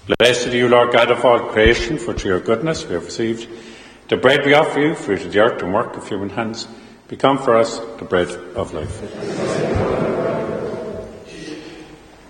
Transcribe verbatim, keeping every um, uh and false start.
Blessed are you, Lord God of all creation, for through your goodness we have received the bread we offer you, fruit of the earth and work of human hands. Become for us the bread of life.